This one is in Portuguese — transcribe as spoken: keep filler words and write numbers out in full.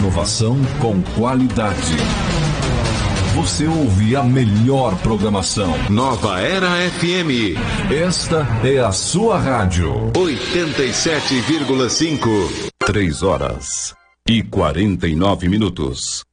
Inovação com qualidade. Você ouve a melhor programação. Nova Era F M. Esta é a sua rádio. oitenta e sete vírgula cinco. Três horas e quarenta e nove minutos.